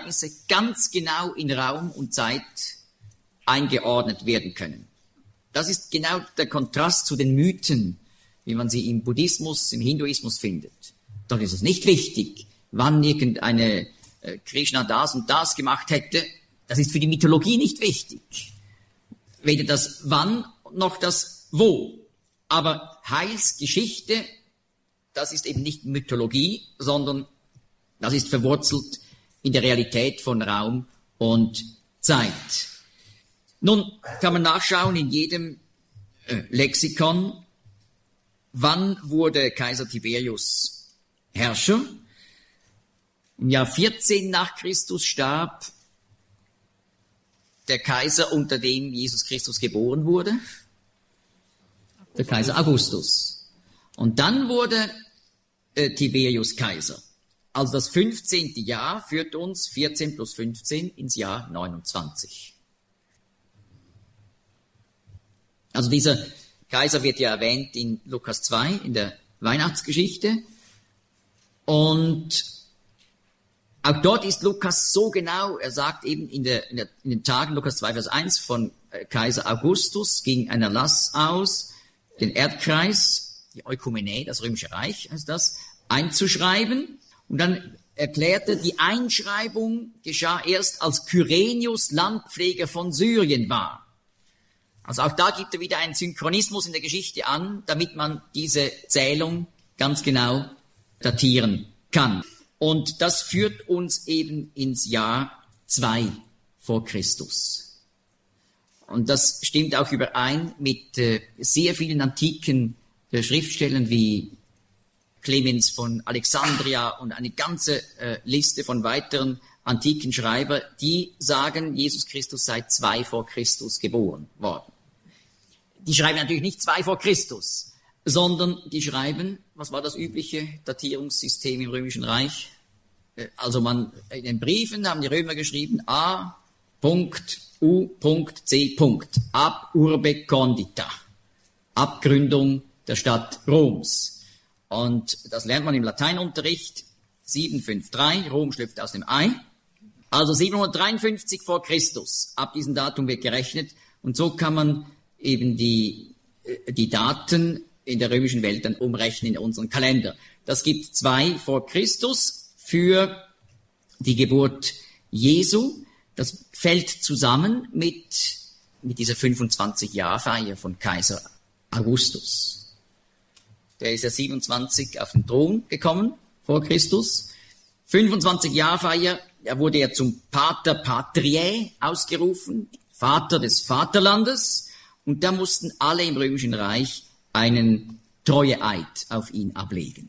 ganz genau in Raum und Zeit eingeordnet werden können. Das ist genau der Kontrast zu den Mythen, wie man sie im Buddhismus, im Hinduismus findet. Dort ist es nicht wichtig, wann irgendeine Krishna das und das gemacht hätte. Das ist für die Mythologie nicht wichtig. Weder das Wann noch das Wo. Aber Heilsgeschichte, das ist eben nicht Mythologie, sondern das ist verwurzelt in der Realität von Raum und Zeit. Nun kann man nachschauen in jedem Lexikon, wann wurde Kaiser Tiberius Herrscher. Im Jahr 14 nach Christus starb der Kaiser, unter dem Jesus Christus geboren wurde, der Kaiser Augustus. Und dann wurde Tiberius Kaiser. Also das 15. Jahr führt uns 14 plus 15 ins Jahr 29. Also dieser Kaiser wird ja erwähnt in Lukas 2, in der Weihnachtsgeschichte. Und auch dort ist Lukas so genau, er sagt eben in den Tagen, Lukas 2, Vers 1, von Kaiser Augustus ging ein Erlass aus, den Erdkreis, die Ökumene, das Römische Reich, heißt das, einzuschreiben. Und dann erklärte, die Einschreibung geschah erst, als Kyrenius Landpfleger von Syrien war. Also auch da gibt er wieder einen Synchronismus in der Geschichte an, damit man diese Zählung ganz genau datieren kann. Und das führt uns eben ins Jahr 2 vor Christus. Und das stimmt auch überein mit sehr vielen antiken Schriftstellern wie Clemens von Alexandria und eine ganze Liste von weiteren antiken Schreiber, die sagen, Jesus Christus sei 2 vor Christus geboren worden. Die schreiben natürlich nicht 2 vor Christus, sondern die schreiben, was war das übliche Datierungssystem im Römischen Reich? Also in den Briefen haben die Römer geschrieben, A.U.C. Ab urbe condita. Abgründung der Stadt Roms. Und das lernt man im Lateinunterricht, 753, Rom schlüpft aus dem Ei. Also 753 vor Christus. Ab diesem Datum wird gerechnet. Und so kann man eben die Daten in der römischen Welt dann umrechnen in unseren Kalender. Das gibt 2 vor Christus für die Geburt Jesu. Das fällt zusammen mit dieser 25-Jahr-Feier von Kaiser Augustus. Der ist ja 27 auf den Thron gekommen vor Christus. 25-Jahr-Feier, er wurde ja zum Pater Patriae ausgerufen, Vater des Vaterlandes. Und da mussten alle im Römischen Reich einen Treueeid auf ihn ablegen.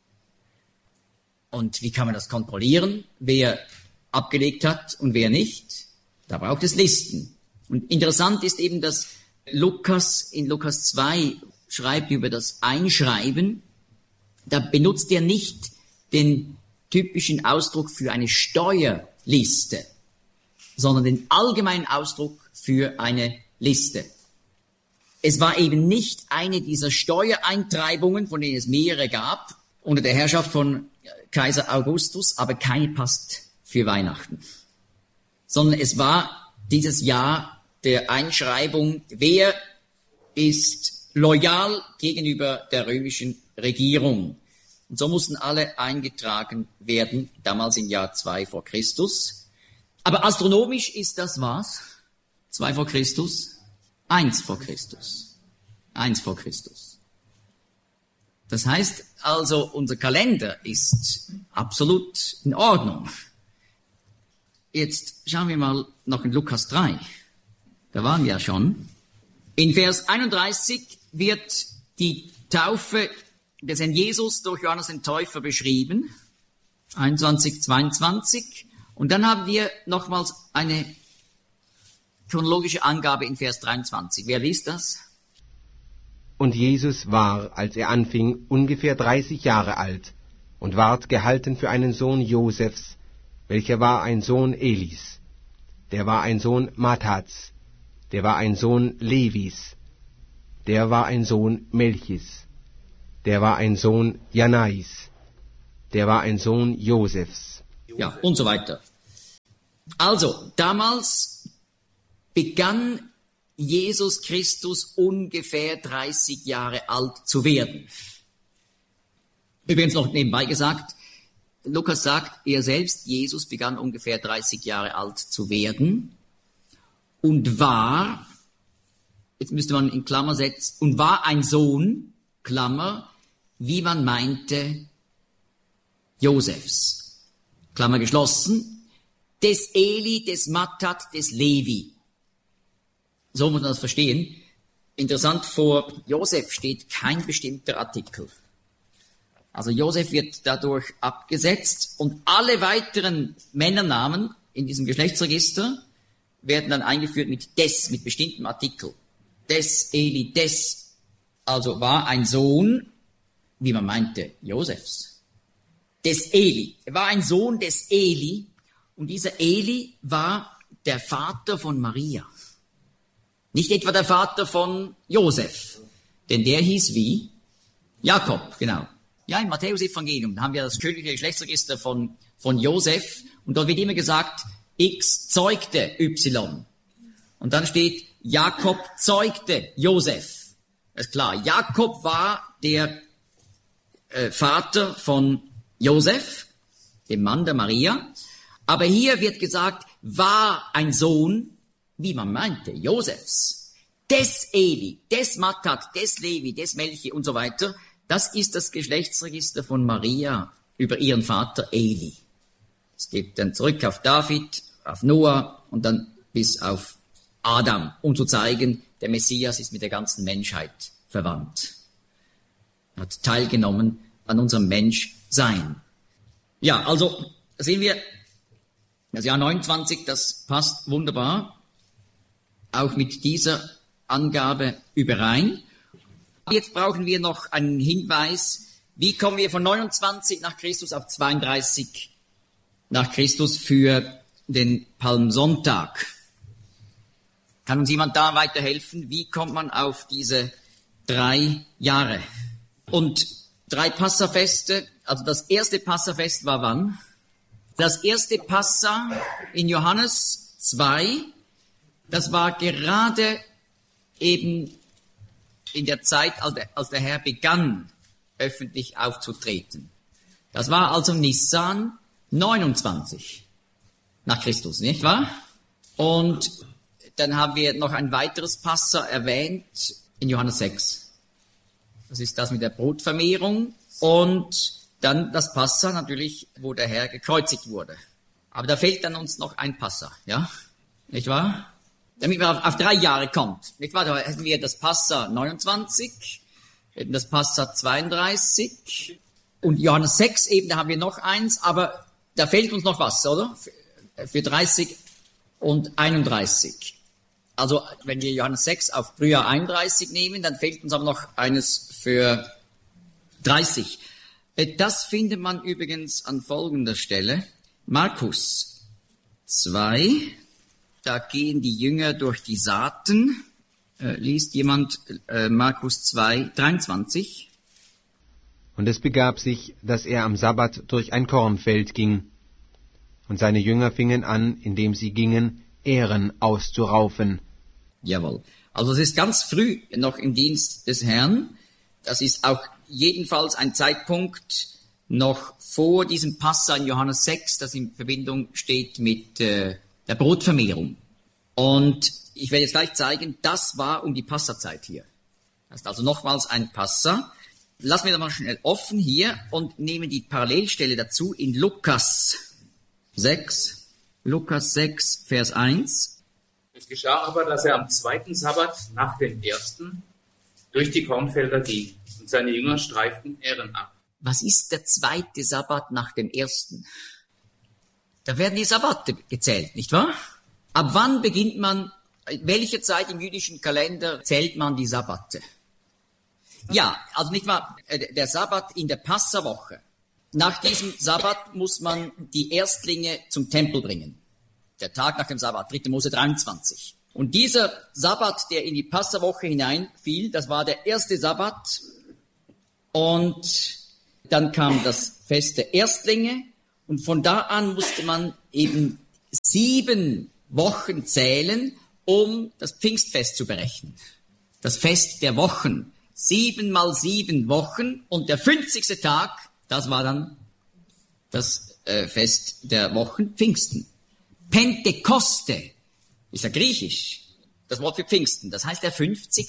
Und wie kann man das kontrollieren, wer abgelegt hat und wer nicht? Da braucht es Listen. Und interessant ist eben, dass Lukas in Lukas 2 schreibt über das Einschreiben. Da benutzt er nicht den typischen Ausdruck für eine Steuerliste, sondern den allgemeinen Ausdruck für eine Liste. Es war eben nicht eine dieser Steuereintreibungen, von denen es mehrere gab, unter der Herrschaft von Kaiser Augustus, aber keine passt für Weihnachten. Sondern es war dieses Jahr der Einschreibung, wer ist loyal gegenüber der römischen Regierung. Und so mussten alle eingetragen werden, damals im Jahr 2 vor Christus. Aber astronomisch ist das was? 2 vor Christus? 1 vor Christus. 1 vor Christus. Das heißt also, unser Kalender ist absolut in Ordnung. Jetzt schauen wir mal noch in Lukas 3. Da waren wir ja schon. In Vers 31 wird die Taufe des Herrn Jesus durch Johannes den Täufer beschrieben. 21, 22. Und dann haben wir nochmals eine chronologische Angabe in Vers 23. Wer liest das? Und Jesus war, als er anfing, ungefähr 30 Jahre alt und ward gehalten für einen Sohn Josefs, welcher war ein Sohn Elis, der war ein Sohn Mattats, der war ein Sohn Levis, der war ein Sohn Melchis, der war ein Sohn Janais, der war ein Sohn Josefs. Ja, und so weiter. Also, damals begann Jesus Christus ungefähr 30 Jahre alt zu werden. Übrigens noch nebenbei gesagt, Lukas sagt, er selbst, Jesus, begann ungefähr 30 Jahre alt zu werden und war, jetzt müsste man in Klammer setzen, und war ein Sohn, Klammer, wie man meinte, Josefs, Klammer geschlossen, des Eli, des Mattat, des Levi. So muss man das verstehen. Interessant, vor Josef steht kein bestimmter Artikel. Also Josef wird dadurch abgesetzt und alle weiteren Männernamen in diesem Geschlechtsregister werden dann eingeführt mit des, mit bestimmtem Artikel. Des Eli, des, also war ein Sohn, wie man meinte, Josefs. Des Eli. Er war ein Sohn des Eli und dieser Eli war der Vater von Maria. Nicht etwa der Vater von Josef, denn der hieß wie? Jakob, genau. Ja, im Matthäus-Evangelium haben wir das königliche Geschlechtsregister von Josef und dort wird immer gesagt, X zeugte Y. Und dann steht, Jakob zeugte Josef. Das ist klar, Jakob war der Vater von Josef, dem Mann der Maria. Aber hier wird gesagt, war ein Sohn, wie man meinte, Josefs, des Eli, des Mattat, des Levi, des Melchi und so weiter. Das ist das Geschlechtsregister von Maria über ihren Vater Eli. Es geht dann zurück auf David, auf Noah und dann bis auf Adam, um zu zeigen, der Messias ist mit der ganzen Menschheit verwandt. Er hat teilgenommen an unserem Menschsein. Ja, also sehen wir, das Jahr 29, das passt wunderbar, auch mit dieser Angabe überein. Jetzt brauchen wir noch einen Hinweis, wie kommen wir von 29 nach Christus auf 32 nach Christus für den Palmsonntag? Kann uns jemand da weiterhelfen? Wie kommt man auf diese 3 Jahre? Und 3 Passafeste, also das erste Passafest war wann? Das erste Passa in Johannes 2, das war gerade eben in der Zeit, als der Herr begann, öffentlich aufzutreten. Das war also Nisan 29 nach Christus, nicht wahr? Und dann haben wir noch ein weiteres Passa erwähnt in Johannes 6. Das ist das mit der Brutvermehrung und dann das Passa natürlich, wo der Herr gekreuzigt wurde. Aber da fehlt dann uns noch ein Passa, ja? Nicht wahr? Damit man auf 3 Jahre kommt. Nicht wahr? Da hätten wir das Passa 29, eben das Passa 32 und Johannes 6 eben, da haben wir noch eins, aber da fehlt uns noch was, oder? Für 30 und 31. Also wenn wir Johannes 6 auf Frühjahr 31 nehmen, dann fehlt uns aber noch eines für 30. Das findet man übrigens an folgender Stelle. Markus 2, da gehen die Jünger durch die Saaten. Liest jemand Markus 2, 23? Und es begab sich, dass er am Sabbat durch ein Kornfeld ging. Und seine Jünger fingen an, indem sie gingen, Ähren auszuraufen. Jawohl. Also es ist ganz früh noch im Dienst des Herrn. Das ist auch jedenfalls ein Zeitpunkt noch vor diesem Passa in Johannes 6, das in Verbindung steht mit der Brotvermehrung. Und ich werde jetzt gleich zeigen, das war um die Passazeit hier. Das ist also nochmals ein Passa. Lassen wir das mal schnell offen hier und nehmen die Parallelstelle dazu in Lukas 6. Lukas 6, Vers 1. Es geschah aber, dass er am 2. Sabbat nach dem 1. durch die Kornfelder ging und seine Jünger streiften Ähren ab. Was ist der 2. Sabbat nach dem 1.? Da werden die Sabbate gezählt, nicht wahr? Ab wann beginnt man, welche Zeit im jüdischen Kalender zählt man die Sabbate? Ja, also nicht wahr, der Sabbat in der Passawoche. Nach diesem Sabbat muss man die Erstlinge zum Tempel bringen. Der Tag nach dem Sabbat, 3. Mose 23. Und dieser Sabbat, der in die Passawoche hineinfiel, das war der erste Sabbat. Und dann kam das Fest der Erstlinge. Und von da an musste man eben 7 Wochen zählen, um das Pfingstfest zu berechnen. Das Fest der Wochen. 7 mal 7 Wochen und der 50. Tag, das war dann das Fest der Wochen, Pfingsten. Pentekoste ist ja griechisch, das Wort für Pfingsten, das heißt der 50.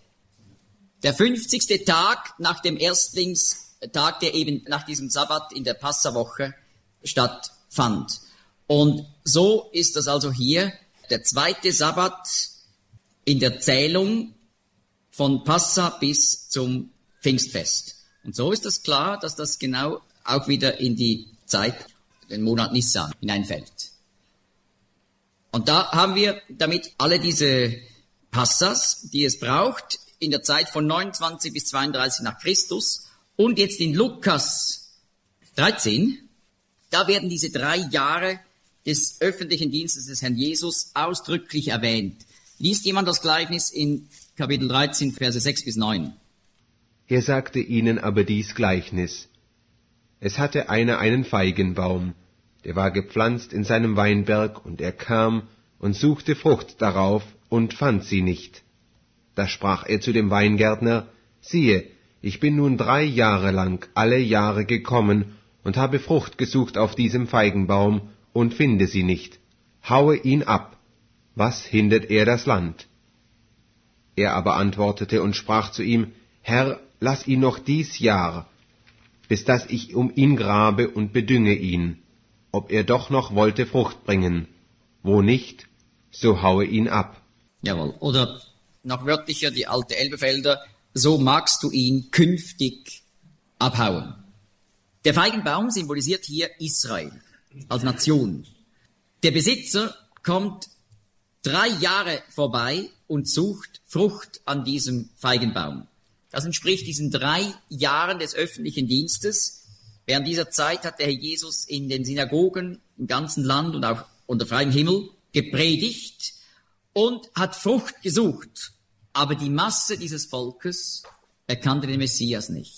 Der 50. Tag nach dem Erstlingstag, der eben nach diesem Sabbat in der Passawoche stattfand. Und so ist das also hier der 2. Sabbat in der Zählung von Passa bis zum Pfingstfest. Und so ist das klar, dass das genau auch wieder in die Zeit, den Monat Nissan hineinfällt. Und da haben wir damit alle diese Passas, die es braucht, in der Zeit von 29 bis 32 nach Christus. Und jetzt in Lukas 13, da werden diese 3 Jahre des öffentlichen Dienstes des Herrn Jesus ausdrücklich erwähnt. Liest jemand das Gleichnis in Kapitel 13, Verse 6 bis 9? Er sagte ihnen aber dies Gleichnis. Es hatte einer einen Feigenbaum, der war gepflanzt in seinem Weinberg, und er kam und suchte Frucht darauf und fand sie nicht. Da sprach er zu dem Weingärtner, siehe, ich bin nun 3 Jahre lang alle Jahre gekommen und habe Frucht gesucht auf diesem Feigenbaum und finde sie nicht. Haue ihn ab. Was hindert er das Land? Er aber antwortete und sprach zu ihm, Herr, lass ihn noch dies Jahr, bis dass ich um ihn grabe und bedünge ihn, ob er doch noch wollte Frucht bringen. Wo nicht, so haue ihn ab. Jawohl. Oder noch wörtlicher die alte Elberfelder, so magst du ihn künftig abhauen. Der Feigenbaum symbolisiert hier Israel als Nation. Der Besitzer kommt 3 Jahre vorbei und sucht Frucht an diesem Feigenbaum. Das entspricht diesen 3 Jahren des öffentlichen Dienstes. Während dieser Zeit hat der Herr Jesus in den Synagogen im ganzen Land und auch unter freiem Himmel gepredigt und hat Frucht gesucht. Aber die Masse dieses Volkes erkannte den Messias nicht.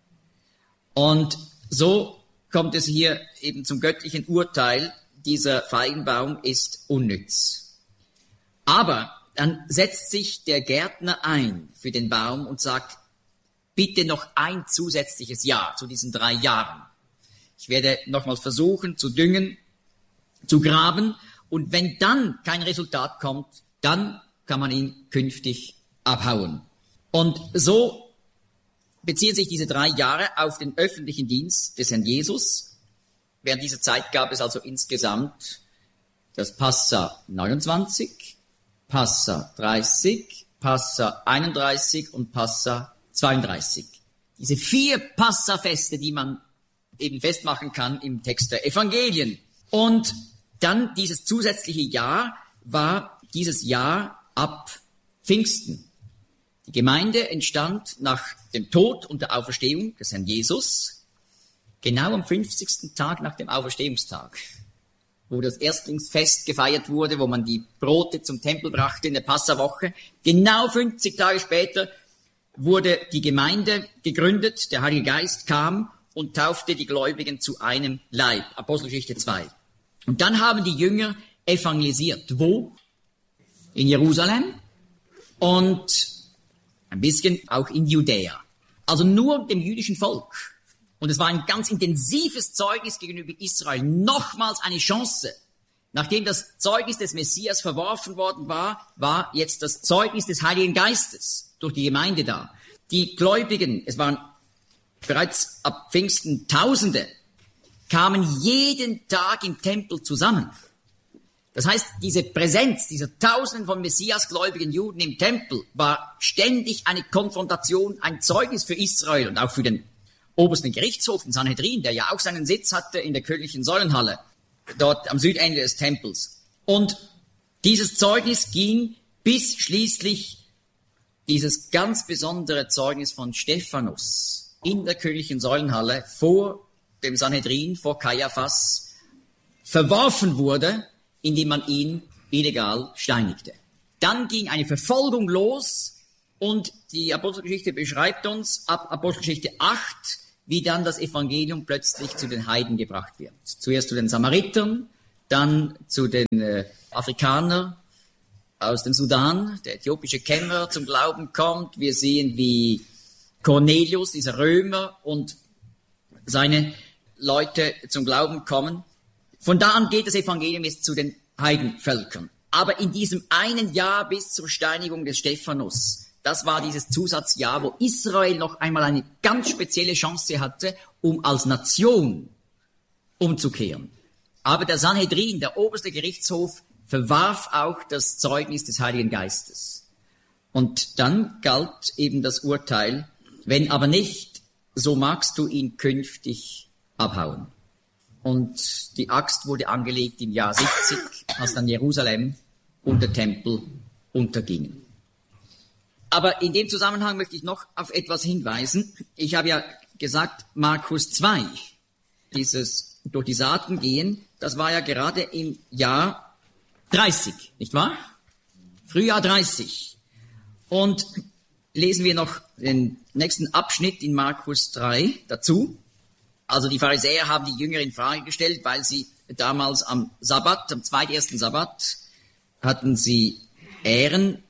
Und so kommt es hier eben zum göttlichen Urteil, dieser Feigenbaum ist unnütz. Aber dann setzt sich der Gärtner ein für den Baum und sagt, bitte noch ein zusätzliches Jahr zu diesen 3 Jahren. Ich werde nochmals versuchen zu düngen, zu graben, und wenn dann kein Resultat kommt, dann kann man ihn künftig abhauen. Und so beziehen sich diese 3 Jahre auf den öffentlichen Dienst des Herrn Jesus. Während dieser Zeit gab es also insgesamt das Passa 29, Passa 30, Passa 31 und Passa 32. Diese 4 Passafeste, die man eben festmachen kann im Text der Evangelien. Und dann dieses zusätzliche Jahr war dieses Jahr ab Pfingsten. Die Gemeinde entstand nach dem Tod und der Auferstehung des Herrn Jesus, genau am 50. Tag nach dem Auferstehungstag, wo das Erstlingsfest gefeiert wurde, wo man die Brote zum Tempel brachte in der Passawoche. Genau 50 Tage später wurde die Gemeinde gegründet, der Heilige Geist kam und taufte die Gläubigen zu einem Leib. Apostelgeschichte 2. Und dann haben die Jünger evangelisiert. Wo? In Jerusalem und ein bisschen auch in Judäa. Also nur dem jüdischen Volk. Und es war ein ganz intensives Zeugnis gegenüber Israel. Nochmals eine Chance. Nachdem das Zeugnis des Messias verworfen worden war, war jetzt das Zeugnis des Heiligen Geistes durch die Gemeinde da. Die Gläubigen, es waren bereits ab Pfingsten Tausende, kamen jeden Tag im Tempel zusammen. Das heißt, diese Präsenz dieser Tausenden von Messiasgläubigen Juden im Tempel war ständig eine Konfrontation, ein Zeugnis für Israel und auch für den obersten Gerichtshof, den Sanhedrin, der ja auch seinen Sitz hatte in der königlichen Säulenhalle, dort am Südende des Tempels. Und dieses Zeugnis ging bis schließlich dieses ganz besondere Zeugnis von Stephanus in der königlichen Säulenhalle vor dem Sanhedrin, vor Kaiaphas, verworfen wurde, indem man ihn illegal steinigte. Dann ging eine Verfolgung los und die Apostelgeschichte beschreibt uns ab Apostelgeschichte 8, wie dann das Evangelium plötzlich zu den Heiden gebracht wird. Zuerst zu den Samaritern, dann zu den Afrikanern aus dem Sudan, der äthiopische Kämmerer zum Glauben kommt. Wir sehen, wie Cornelius, dieser Römer, und seine Leute zum Glauben kommen. Von da an geht das Evangelium jetzt zu den Heidenvölkern. Aber in diesem einen Jahr bis zur Steinigung des Stephanus, das war dieses Zusatzjahr, wo Israel noch einmal eine ganz spezielle Chance hatte, um als Nation umzukehren. Aber der Sanhedrin, der oberste Gerichtshof, verwarf auch das Zeugnis des Heiligen Geistes. Und dann galt eben das Urteil, wenn aber nicht, so magst du ihn künftig abhauen. Und die Axt wurde angelegt im Jahr 70, als dann Jerusalem und der Tempel untergingen. Aber in dem Zusammenhang möchte ich noch auf etwas hinweisen. Ich habe ja gesagt, Markus 2, dieses durch die Saaten gehen, das war ja gerade im Jahr 30, nicht wahr? Frühjahr 30. Und lesen wir noch den nächsten Abschnitt in Markus 3 dazu. Also die Pharisäer haben die Jünger in Frage gestellt, weil sie damals am Sabbat, am zweitersten Sabbat, hatten sie Ähren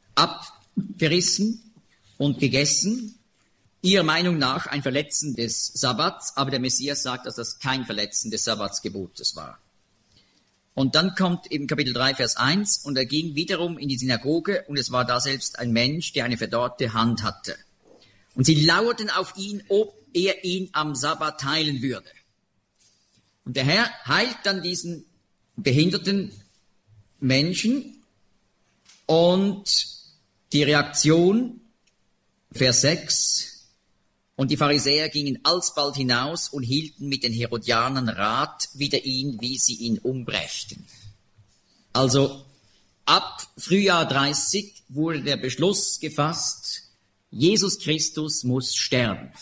abgerissen und gegessen. Ihrer Meinung nach ein Verletzen des Sabbats, aber der Messias sagt, dass das kein Verletzen des Sabbatsgebotes war. Und dann kommt eben Kapitel 3, Vers 1, und er ging wiederum in die Synagoge, und es war da selbst ein Mensch, der eine verdorrte Hand hatte. Und sie lauerten auf ihn, ob er ihn am Sabbat heilen würde. Und der Herr heilt dann diesen behinderten Menschen, und die Reaktion, Vers 6, und die Pharisäer gingen alsbald hinaus und hielten mit den Herodianern Rat wider ihn, wie sie ihn umbrächten. Also ab Frühjahr 30 wurde der Beschluss gefasst, Jesus Christus muss sterben.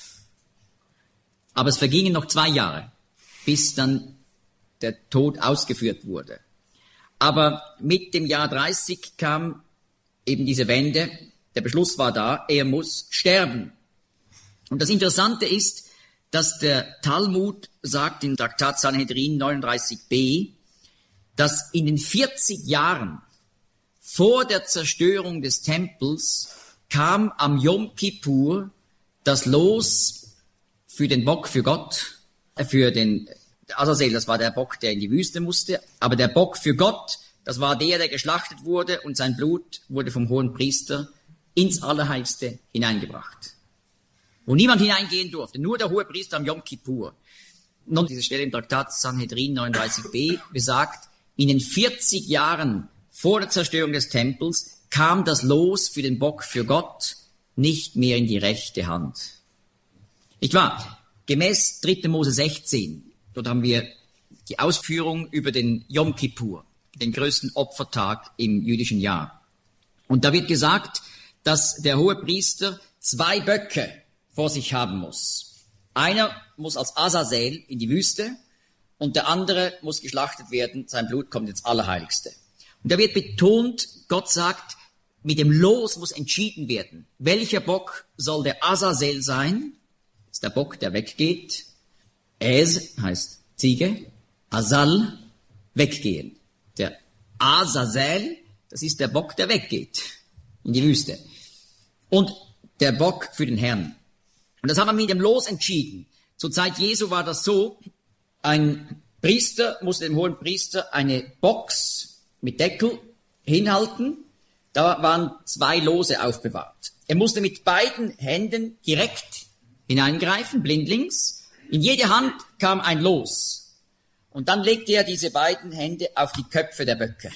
Aber es vergingen noch 2 Jahre, bis dann der Tod ausgeführt wurde. Aber mit dem Jahr 30 kam eben diese Wende, der Beschluss war da, er muss sterben. Und das Interessante ist, dass der Talmud sagt in Traktat Sanhedrin 39b, dass in den 40 Jahren vor der Zerstörung des Tempels kam am Yom Kippur das Los für den Bock für Gott, für den Azazel, das war der Bock, der in die Wüste musste, aber der Bock für Gott, das war der geschlachtet wurde, und sein Blut wurde vom hohen Priester ins Allerheiligste hineingebracht, wo niemand hineingehen durfte, nur der hohe Priester am Yom Kippur. Nun, diese Stelle im Traktat Sanhedrin 39b besagt, in den 40 Jahren vor der Zerstörung des Tempels kam das Los für den Bock für Gott nicht mehr in die rechte Hand. Nicht wahr? Gemäß 3. Mose 16, dort haben wir die Ausführung über den Yom Kippur, den größten Opfertag im jüdischen Jahr. Und da wird gesagt, dass der hohe Priester 2 Böcke vor sich haben muss. Einer muss als Azazel in die Wüste und der andere muss geschlachtet werden, sein Blut kommt ins Allerheiligste. Und da wird betont, Gott sagt, mit dem Los muss entschieden werden. Welcher Bock soll der Azazel sein? Das ist der Bock, der weggeht. Ez heißt Ziege, Azal, weggehen. Der Azazel, das ist der Bock, der weggeht in die Wüste. Und der Bock für den Herrn. Und das haben wir mit dem Los entschieden. Zur Zeit Jesu war das so, ein Priester musste dem hohen Priester eine Box mit Deckel hinhalten. Da waren 2 Lose aufbewahrt. Er musste mit beiden Händen direkt hineingreifen, blindlings. In jede Hand kam ein Los. Und dann legte er diese beiden Hände auf die Köpfe der Böcke.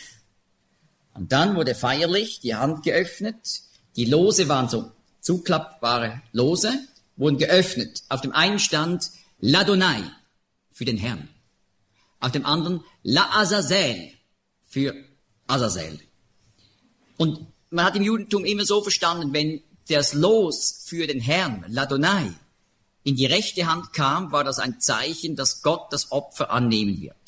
Und dann wurde feierlich die Hand geöffnet. Die Lose waren so zuklappbare Lose, wurden geöffnet. Auf dem einen stand Ladonai für den Herrn. Auf dem anderen La Azazel für Azazel. Und man hat im Judentum immer so verstanden, wenn das Los für den Herrn, Ladonai, in die rechte Hand kam, war das ein Zeichen, dass Gott das Opfer annehmen wird.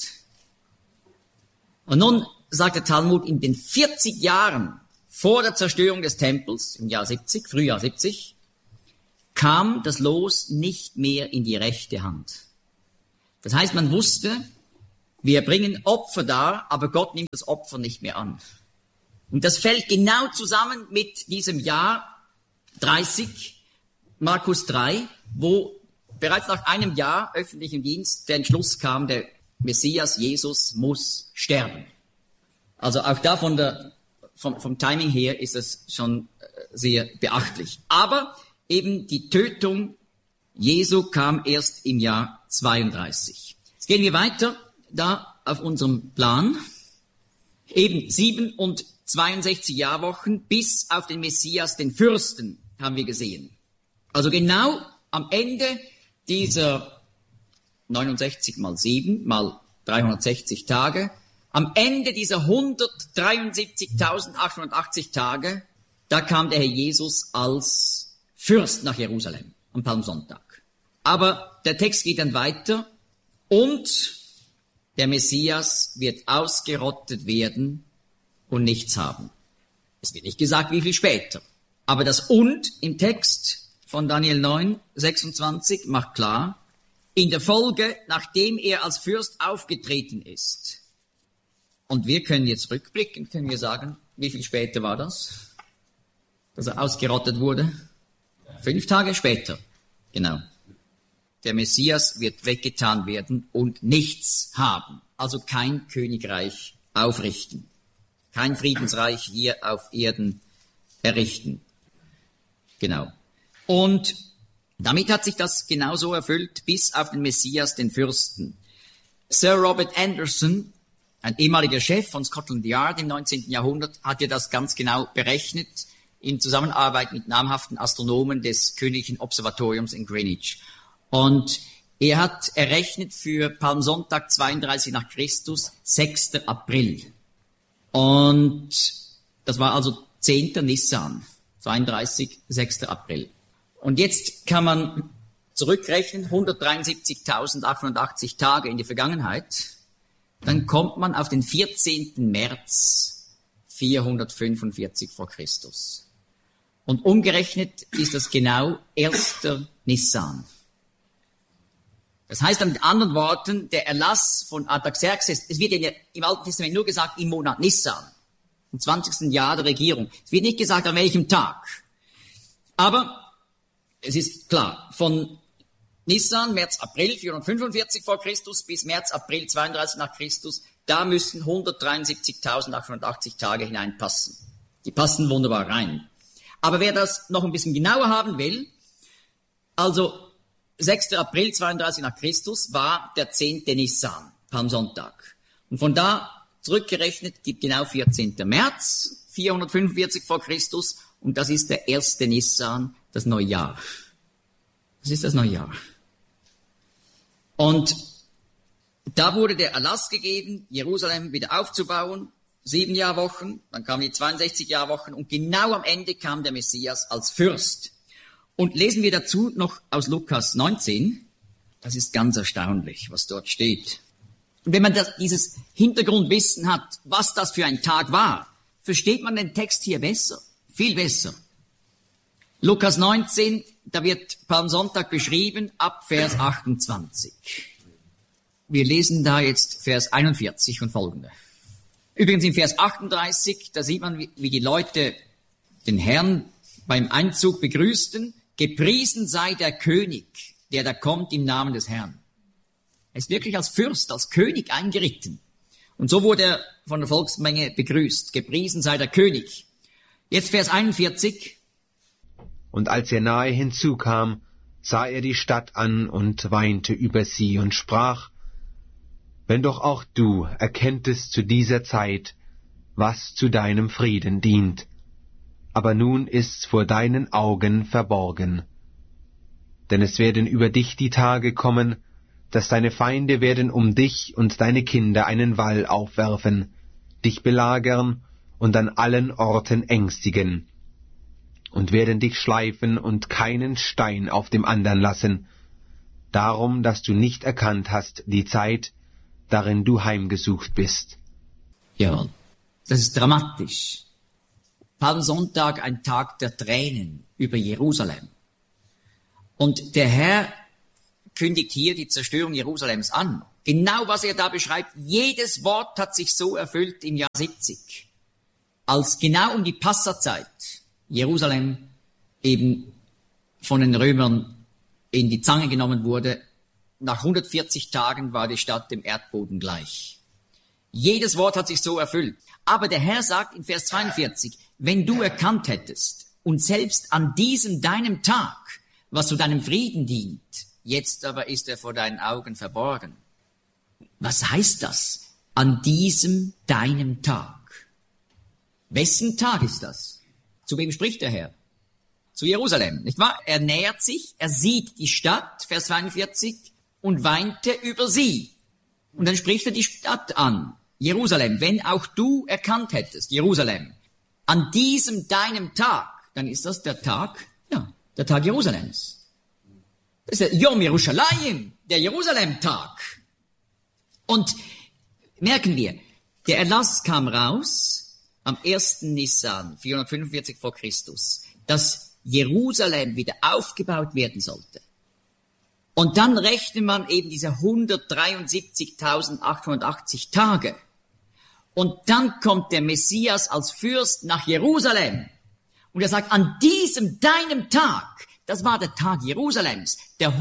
Und nun sagt der Talmud, in den 40 Jahren vor der Zerstörung des Tempels, im Jahr 70, Frühjahr 70, kam das Los nicht mehr in die rechte Hand. Das heißt, man wusste, wir bringen Opfer dar, aber Gott nimmt das Opfer nicht mehr an. Und das fällt genau zusammen mit diesem Jahr 30, Markus 3, wo bereits nach einem Jahr öffentlichem Dienst der Entschluss kam, der Messias, Jesus, muss sterben. Also auch da vom Timing her ist es schon sehr beachtlich. Aber eben die Tötung Jesu kam erst im Jahr 32. Jetzt gehen wir weiter da auf unserem Plan. Eben 7 und 62 Jahrwochen bis auf den Messias, den Fürsten, haben wir gesehen. Also genau am Ende dieser 69 mal 7 mal 360 Tage, am Ende dieser 173.880 Tage, da kam der Herr Jesus als Fürst nach Jerusalem am Palmsonntag. Aber der Text geht dann weiter und der Messias wird ausgerottet werden und nichts haben. Es wird nicht gesagt, wie viel später. Aber das "und" im Text von Daniel 9, 26 macht klar, in der Folge, nachdem er als Fürst aufgetreten ist. Und wir können jetzt rückblicken, können wir sagen, wie viel später war das, dass er ausgerottet wurde? 5 Tage später, genau. Der Messias wird weggetan werden und nichts haben, also kein Königreich aufrichten, kein Friedensreich hier auf Erden errichten. Genau. Und damit hat sich das genauso erfüllt, bis auf den Messias, den Fürsten. Sir Robert Anderson, ein ehemaliger Chef von Scotland Yard im 19. Jahrhundert, hat ja das ganz genau berechnet in Zusammenarbeit mit namhaften Astronomen des Königlichen Observatoriums in Greenwich. Und er hat errechnet für Palmsonntag 32 nach Christus 6. April. Und das war also 10. Nissan, 32, 6. April. Und jetzt kann man zurückrechnen, 173.880 Tage in die Vergangenheit. Dann kommt man auf den 14. März 445 vor Christus. Und umgerechnet ist das genau 1. Nissan. Das heißt mit anderen Worten, der Erlass von Artaxerxes, es wird ja im Alten Testament nur gesagt, im Monat Nissan, im 20. Jahr der Regierung. Es wird nicht gesagt, an welchem Tag. Aber es ist klar, von Nissan, März, April 445 vor Christus bis März, April 32 nach Christus, da müssen 173.880 Tage hineinpassen. Die passen wunderbar rein. Aber wer das noch ein bisschen genauer haben will, also 6. April 32 nach Christus war der 10. Nissan, Palmsonntag. Und von da zurückgerechnet gibt genau 14. März 445 vor Christus und das ist der 1. Nissan, das Neujahr. Das ist das Neujahr. Und da wurde der Erlass gegeben, Jerusalem wieder aufzubauen, 7 Jahrwochen, dann kamen die 62 Jahrwochen und genau am Ende kam der Messias als Fürst. Und lesen wir dazu noch aus Lukas 19, das ist ganz erstaunlich, was dort steht. Und wenn man dieses Hintergrundwissen hat, was das für ein Tag war, versteht man den Text hier besser, viel besser. Lukas 19, da wird Palmsonntag beschrieben ab Vers 28. Wir lesen da jetzt Vers 41 und folgende. Übrigens in Vers 38, da sieht man, wie die Leute den Herrn beim Einzug begrüßten. Gepriesen sei der König, der da kommt im Namen des Herrn. Er ist wirklich als Fürst, als König eingeritten. Und so wurde er von der Volksmenge begrüßt. Gepriesen sei der König. Jetzt Vers 41. Und als er nahe hinzukam, sah er die Stadt an und weinte über sie und sprach, wenn doch auch du erkenntest zu dieser Zeit, was zu deinem Frieden dient. Aber nun ist's vor deinen Augen verborgen. Denn es werden über dich die Tage kommen, dass deine Feinde werden um dich und deine Kinder einen Wall aufwerfen, dich belagern und an allen Orten ängstigen, und werden dich schleifen und keinen Stein auf dem andern lassen, darum, dass du nicht erkannt hast die Zeit, darin du heimgesucht bist. Ja, das ist dramatisch. Palmsonntag, ein Tag der Tränen über Jerusalem. Und der Herr kündigt hier die Zerstörung Jerusalems an. genau was er da beschreibt, jedes Wort hat sich so erfüllt im Jahr 70, als genau um die Passazeit Jerusalem eben von den Römern in die Zange genommen wurde. Nach 140 Tagen war die Stadt dem Erdboden gleich. Jedes Wort hat sich so erfüllt. Aber der Herr sagt in Vers 42, wenn du erkannt hättest und selbst an diesem deinem Tag, was zu deinem Frieden dient, jetzt aber ist er vor deinen Augen verborgen. Was heißt das? An diesem deinem Tag. Wessen Tag ist das? Zu wem spricht der Herr? Zu Jerusalem, nicht wahr? Er nähert sich, er sieht die Stadt, Vers 42, und weinte über sie. Und dann spricht er die Stadt an, Jerusalem. Wenn auch du erkannt hättest, Jerusalem, an diesem deinem Tag, dann ist das der Tag, der Tag Jerusalems. Das ist der Yom Yerushalayim, der Jerusalem-Tag. Und merken wir, der Erlass kam raus am 1. Nissan, 445 vor Christus, dass Jerusalem wieder aufgebaut werden sollte. Und dann rechnet man eben diese 173.880 Tage. Und dann kommt der Messias als Fürst nach Jerusalem. Und er sagt, an diesem deinem Tag, das war der Tag Jerusalems, der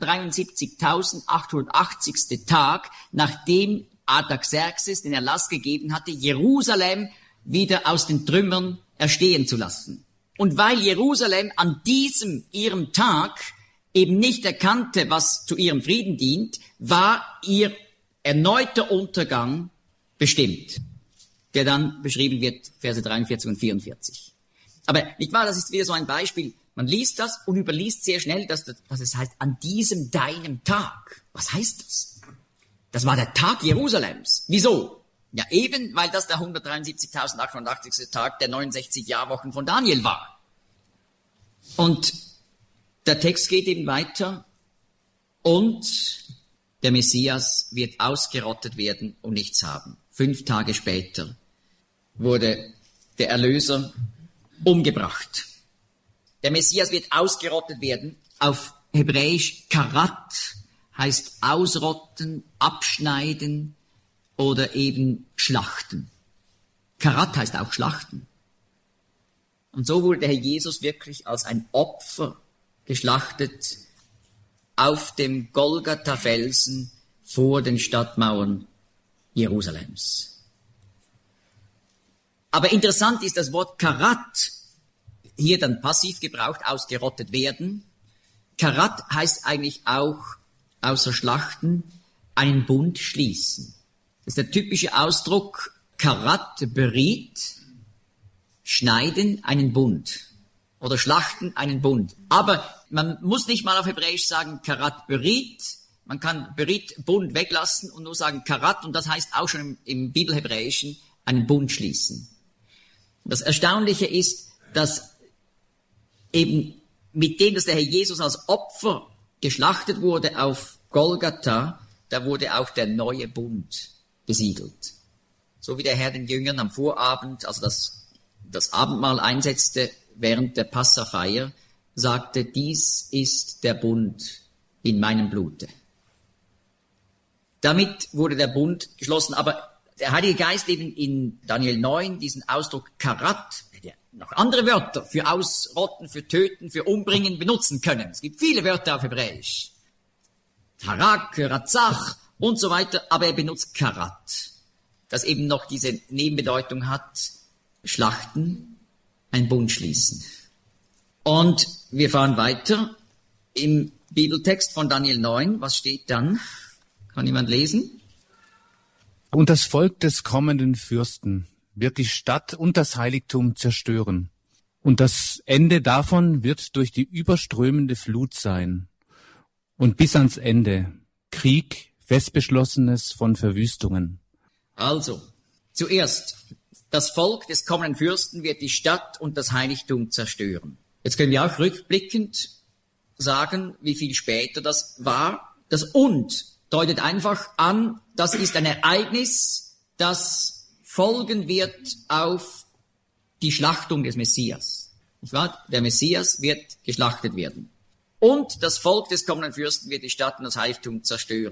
173.880. Tag, nachdem Artaxerxes den Erlass gegeben hatte, Jerusalem wieder aus den Trümmern erstehen zu lassen. Und weil Jerusalem an diesem ihrem Tag eben nicht erkannte, was zu ihrem Frieden dient, war ihr erneuter Untergang bestimmt, der dann beschrieben wird, Verse 43 und 44. Aber nicht wahr, das ist wieder so ein Beispiel. Man liest das und überliest sehr schnell, dass es heißt, an diesem deinem Tag. Was heißt das? Das war der Tag Jerusalems. Wieso? Ja, eben, weil das der 173.880. Tag der 69 Jahrwochen von Daniel war. Und der Text geht eben weiter. Und der Messias wird ausgerottet werden und nichts haben. 5 Tage später wurde der Erlöser umgebracht. Der Messias wird ausgerottet werden. Auf Hebräisch Karat heißt ausrotten, abschneiden oder eben schlachten. Karat heißt auch schlachten. Und so wurde der Herr Jesus wirklich als ein Opfer geschlachtet auf dem Golgatha-Felsen vor den Stadtmauern Jerusalems. Aber interessant ist das Wort Karat, hier dann passiv gebraucht, ausgerottet werden. Karat heißt eigentlich auch, außer Schlachten, einen Bund schließen. Das ist der typische Ausdruck, Karat, berit, schneiden, einen Bund. Oder schlachten, einen Bund. Aber man muss nicht mal auf Hebräisch sagen, Karat, berit. Man kann berit, Bund weglassen und nur sagen Karat. Und das heißt auch schon im Bibelhebräischen einen Bund schließen. Das Erstaunliche ist, dass eben mit dem, dass der Herr Jesus als Opfer geschlachtet wurde auf Golgatha, da wurde auch der neue Bund besiegelt. So wie der Herr den Jüngern am Vorabend, also das Abendmahl einsetzte während der Passafeier, sagte, dies ist der Bund in meinem Blute. Damit wurde der Bund geschlossen, aber der Heilige Geist eben in Daniel 9 diesen Ausdruck Karat, der noch andere Wörter für ausrotten, für töten, für umbringen benutzen können. Es gibt viele Wörter auf Hebräisch. Harak, Ratzach und so weiter, aber er benutzt Karat, das eben noch diese Nebenbedeutung hat, schlachten, einen Bund schließen. Und wir fahren weiter im Bibeltext von Daniel 9. Was steht dann? Kann jemand lesen? Und das Volk des kommenden Fürsten wird die Stadt und das Heiligtum zerstören. Und das Ende davon wird durch die überströmende Flut sein. Und bis ans Ende Krieg, Festbeschlossenes von Verwüstungen. Also, zuerst, das Volk des kommenden Fürsten wird die Stadt und das Heiligtum zerstören. Jetzt können wir auch rückblickend sagen, wie viel später das war. Das Und deutet einfach an, das ist ein Ereignis, das folgen wird auf die Schlachtung des Messias. Nicht wahr? Der Messias wird geschlachtet werden. Und das Volk des kommenden Fürsten wird die Stadt und das Heiligtum zerstören.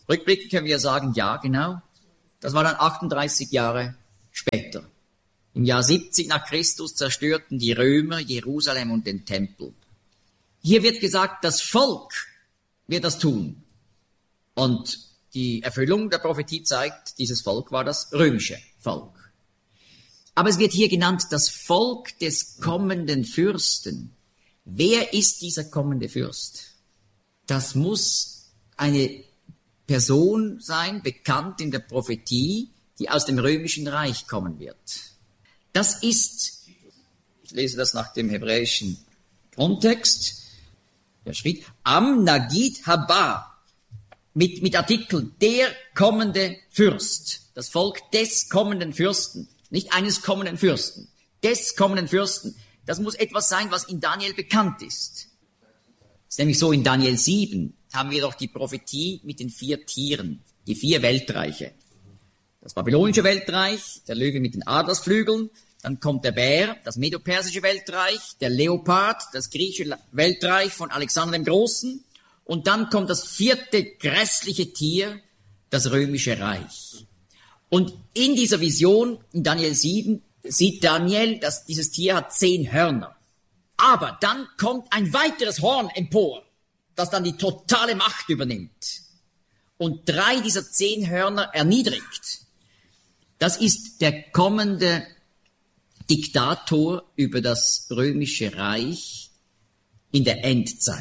Rückblickend können wir sagen, ja, genau. Das war dann 38 Jahre später. Im Jahr 70 nach Christus zerstörten die Römer Jerusalem und den Tempel. Hier wird gesagt, das Volk wird das tun. Und die Erfüllung der Prophetie zeigt, dieses Volk war das römische Volk. Aber es wird hier genannt, das Volk des kommenden Fürsten. Wer ist dieser kommende Fürst? Das muss eine Person sein, bekannt in der Prophetie, die aus dem römischen Reich kommen wird. Das ist, ich lese das nach dem hebräischen Kontext, der schrieb, Am Nagid Haba, mit Artikel, der kommende Fürst, das Volk des kommenden Fürsten, nicht eines kommenden Fürsten, des kommenden Fürsten. Das muss etwas sein, was in Daniel bekannt ist. Es ist nämlich so, in Daniel 7 haben wir doch die Prophetie mit den 4 Tieren, die 4 Weltreiche. Das babylonische Weltreich, der Löwe mit den Adlersflügeln, dann kommt der Bär, das medopersische Weltreich, der Leopard, das griechische Weltreich von Alexander dem Großen, und dann kommt das 4. grässliche Tier, das römische Reich. Und in dieser Vision, in Daniel 7, sieht Daniel, dass dieses Tier hat 10 Hörner. Aber dann kommt ein weiteres Horn empor, das dann die totale Macht übernimmt und 3 dieser 10 Hörner erniedrigt. Das ist der kommende Diktator über das römische Reich in der Endzeit.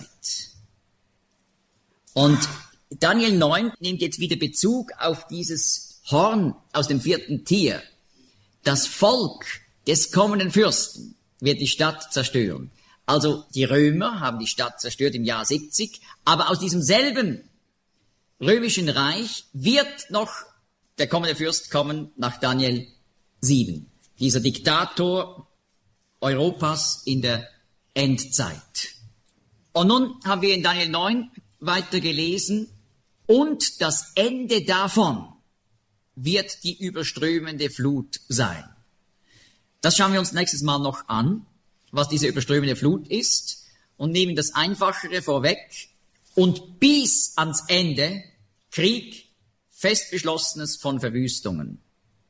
Und Daniel 9 nimmt jetzt wieder Bezug auf dieses Horn aus dem 4. Tier. Das Volk des kommenden Fürsten wird die Stadt zerstören. Also die Römer haben die Stadt zerstört im Jahr 70, aber aus diesem selben römischen Reich wird noch der kommende Fürst kommen nach Daniel 7. Dieser Diktator Europas in der Endzeit. Und nun haben wir in Daniel 9 weiter gelesen, und das Ende davon wird die überströmende Flut sein. Das schauen wir uns nächstes Mal noch an, was diese überströmende Flut ist, und nehmen das Einfachere vorweg. Und bis ans Ende Krieg, Festbeschlossenes von Verwüstungen.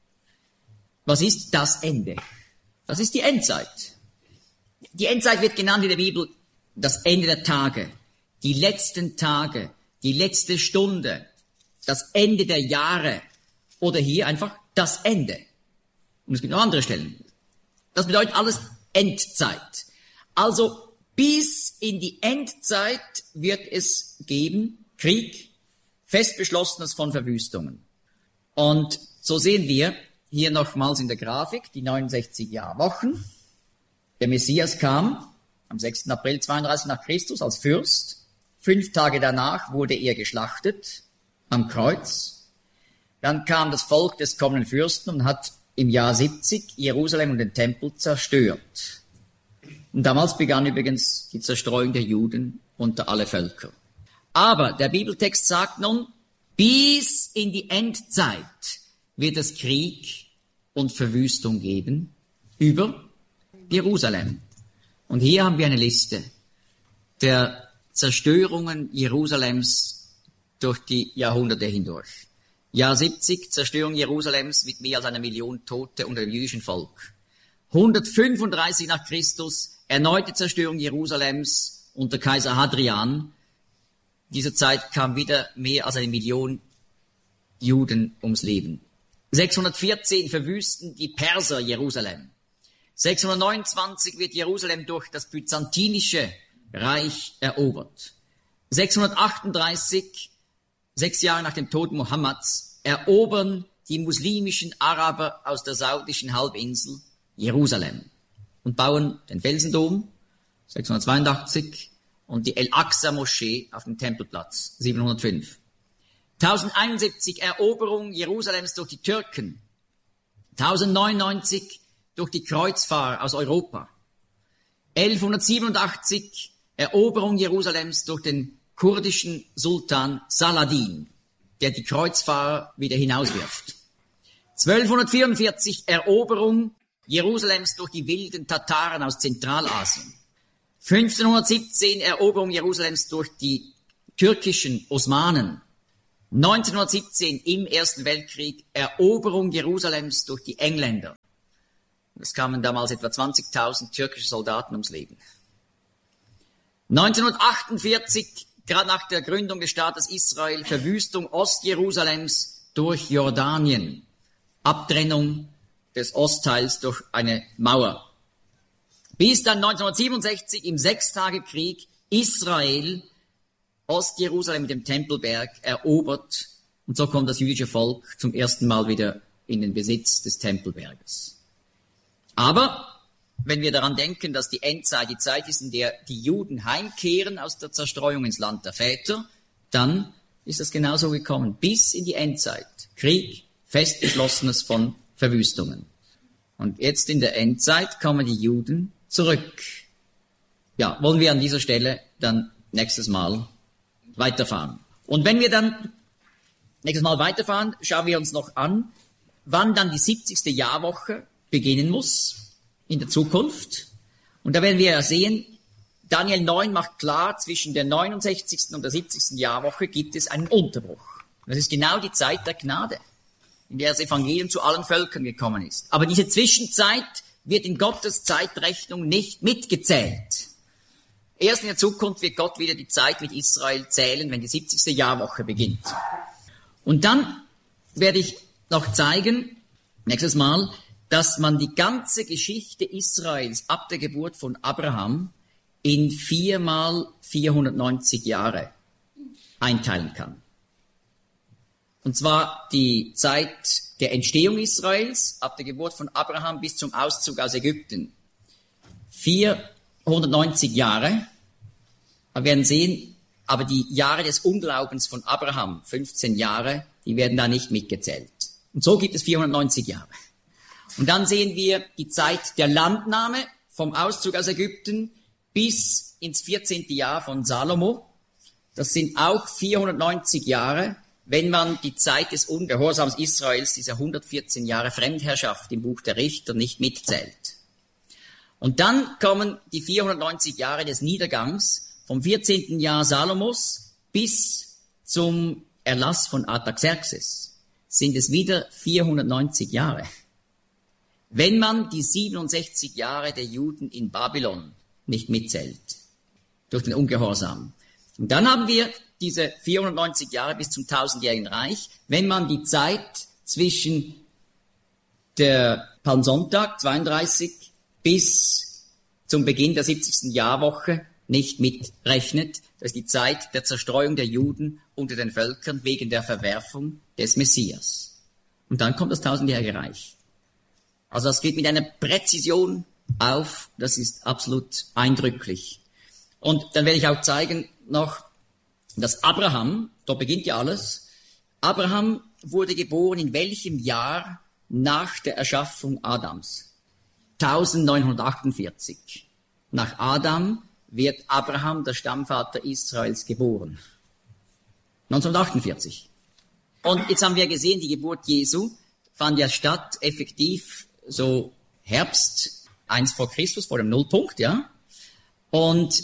Was ist das Ende? Das ist die Endzeit. Die Endzeit wird genannt in der Bibel das Ende der Tage, die letzten Tage, die letzte Stunde, das Ende der Jahre oder hier einfach das Ende. Und es gibt noch andere Stellen. Das bedeutet alles Endzeit. Also bis in die Endzeit wird es geben Krieg, Festbeschlossenes von Verwüstungen. Und so sehen wir hier nochmals in der Grafik die 69 Jahrwochen. Der Messias kam am 6. April 32 nach Christus als Fürst. 5 Tage danach wurde er geschlachtet am Kreuz. Dann kam das Volk des kommenden Fürsten und hat im Jahr 70 Jerusalem und den Tempel zerstört. Und damals begann übrigens die Zerstreuung der Juden unter alle Völker. Aber der Bibeltext sagt nun, bis in die Endzeit wird es Krieg und Verwüstung geben über Jerusalem. Und hier haben wir eine Liste der Zerstörungen Jerusalems durch die Jahrhunderte hindurch. Jahr 70, Zerstörung Jerusalems mit mehr als 1 Million Tote unter dem jüdischen Volk. 135 nach Christus, erneute Zerstörung Jerusalems unter Kaiser Hadrian. In dieser Zeit kam wieder mehr als 1 Million Juden ums Leben. 614 verwüsten die Perser Jerusalem. 629 wird Jerusalem durch das byzantinische Reich erobert. 638, 6 Jahre nach dem Tod Mohammeds, erobern die muslimischen Araber aus der saudischen Halbinsel Jerusalem und bauen den Felsendom 682 und die El-Aqsa-Moschee auf dem Tempelplatz 705. 1071 Eroberung Jerusalems durch die Türken. 1099 durch die Kreuzfahrer aus Europa. 1187 Eroberung Jerusalems durch den kurdischen Sultan Saladin, der die Kreuzfahrer wieder hinauswirft. 1244 Eroberung Jerusalems durch die wilden Tataren aus Zentralasien. 1517 Eroberung Jerusalems durch die türkischen Osmanen. 1917 im Ersten Weltkrieg Eroberung Jerusalems durch die Engländer. Es kamen damals etwa 20.000 türkische Soldaten ums Leben. 1948, gerade nach der Gründung des Staates Israel, Verwüstung Ostjerusalems durch Jordanien. Abtrennung des Ostteils durch eine Mauer. Bis dann 1967 im Sechstagekrieg Israel Ostjerusalem mit dem Tempelberg erobert. Und so kommt das jüdische Volk zum ersten Mal wieder in den Besitz des Tempelberges. Aber wenn wir daran denken, dass die Endzeit die Zeit ist, in der die Juden heimkehren aus der Zerstreuung ins Land der Väter, dann ist es genauso gekommen. Bis in die Endzeit. Krieg, fest beschlossenes von Verwüstungen. Und jetzt in der Endzeit kommen die Juden zurück. Ja, wollen wir an dieser Stelle dann nächstes Mal weiterfahren. Und wenn wir dann nächstes Mal weiterfahren, schauen wir uns noch an, wann dann die 70. Jahrwoche beginnen muss in der Zukunft. Und da werden wir ja sehen, Daniel 9 macht klar, zwischen der 69. und der 70. Jahrwoche gibt es einen Unterbruch. Das ist genau die Zeit der Gnade, in der das Evangelium zu allen Völkern gekommen ist. Aber diese Zwischenzeit wird in Gottes Zeitrechnung nicht mitgezählt. Erst in der Zukunft wird Gott wieder die Zeit mit Israel zählen, wenn die 70. Jahrwoche beginnt. Und dann werde ich noch zeigen, nächstes Mal, dass man die ganze Geschichte Israels ab der Geburt von Abraham in 4 mal 490 Jahre einteilen kann. Und zwar die Zeit der Entstehung Israels, ab der Geburt von Abraham bis zum Auszug aus Ägypten. 490 Jahre. Wir werden sehen, aber die Jahre des Unglaubens von Abraham, 15 Jahre, die werden da nicht mitgezählt. Und so gibt es 490 Jahre. Und dann sehen wir die Zeit der Landnahme vom Auszug aus Ägypten bis ins 14. Jahr von Salomo. Das sind auch 490 Jahre, wenn man die Zeit des Ungehorsams Israels, diese 114 Jahre Fremdherrschaft im Buch der Richter, nicht mitzählt. Und dann kommen die 490 Jahre des Niedergangs vom 14. Jahr Salomos bis zum Erlass von Artaxerxes. Sind es wieder 490 Jahre. Wenn man die 67 Jahre der Juden in Babylon nicht mitzählt, durch den Ungehorsam. Und dann haben wir diese 490 Jahre bis zum 1000-jährigen Reich, wenn man die Zeit zwischen der Palmsonntag 32 bis zum Beginn der 70. Jahrwoche nicht mitrechnet. Das ist die Zeit der Zerstreuung der Juden unter den Völkern wegen der Verwerfung des Messias. Und dann kommt das 1000-jährige Reich. Also das geht mit einer Präzision auf, das ist absolut eindrücklich. Und dann werde ich auch zeigen noch, dass Abraham, da beginnt ja alles, Abraham wurde geboren in welchem Jahr nach der Erschaffung Adams? 1948. Nach Adam wird Abraham, der Stammvater Israels, geboren. 1948. Und jetzt haben wir gesehen, die Geburt Jesu fand ja statt, effektiv so Herbst 1 vor Christus, vor dem Nullpunkt, ja. Und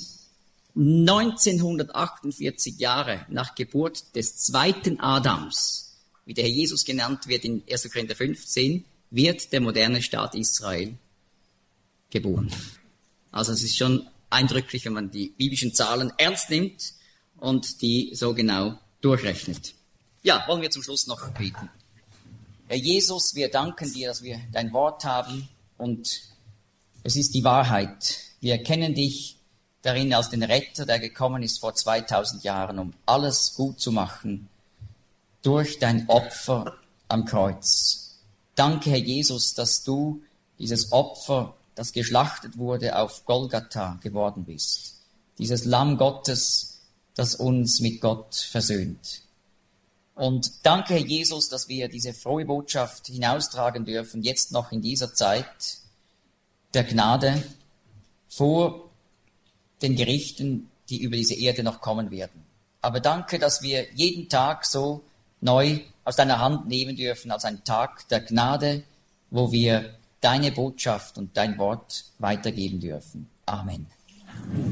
1948 Jahre nach Geburt des zweiten Adams, wie der Herr Jesus genannt wird in 1. Korinther 15, wird der moderne Staat Israel geboren. Also es ist schon eindrücklich, wenn man die biblischen Zahlen ernst nimmt und die so genau durchrechnet. Ja, wollen wir zum Schluss noch beten. Herr Jesus, wir danken dir, dass wir dein Wort haben und es ist die Wahrheit. Wir erkennen dich darin als den Retter, der gekommen ist vor 2000 Jahren, um alles gut zu machen durch dein Opfer am Kreuz. Danke, Herr Jesus, dass du dieses Opfer, das geschlachtet wurde, auf Golgatha geworden bist. Dieses Lamm Gottes, das uns mit Gott versöhnt. Und danke, Herr Jesus, dass wir diese frohe Botschaft hinaustragen dürfen, jetzt noch in dieser Zeit der Gnade vor den Gerichten, die über diese Erde noch kommen werden. Aber danke, dass wir jeden Tag so neu aus deiner Hand nehmen dürfen als einen Tag der Gnade, wo wir deine Botschaft und dein Wort weitergeben dürfen. Amen.